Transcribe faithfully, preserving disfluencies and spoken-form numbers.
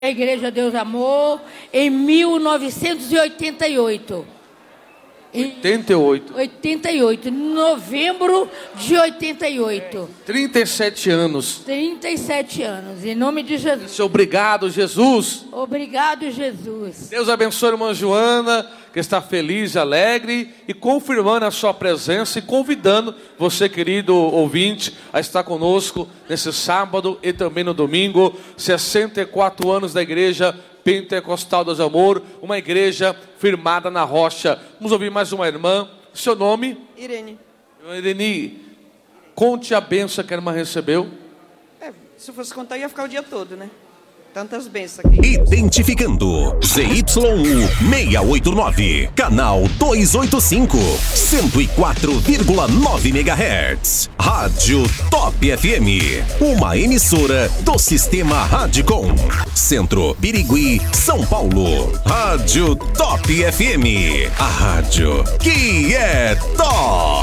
a Igreja Deus Amor em mil novecentos e oitenta e oito. oitenta e oito. oitenta e oito, novembro de oitenta e oito. trinta e sete anos. trinta e sete anos, em nome de Jesus. Obrigado, Jesus. Obrigado, Jesus. Deus abençoe a irmã Joana, que está feliz, alegre e confirmando a sua presença e convidando você, querido ouvinte, a estar conosco nesse sábado e também no domingo. sessenta e quatro anos da Igreja Pentecostal Deus Amor, uma igreja firmada na rocha. Vamos ouvir mais uma irmã. Seu nome? Irene. Irene, conte a bênção que a irmã recebeu. É, se eu fosse contar, ia ficar o dia todo, né? Tantas bênçãos aqui. Identificando Z Y U seiscentos e oitenta e nove, canal duzentos e oitenta e cinco, cento e quatro vírgula nove megahertz. Rádio Top F M, uma emissora do Sistema Radicom. Centro, Birigui, São Paulo. Rádio Top F M, a rádio que é top.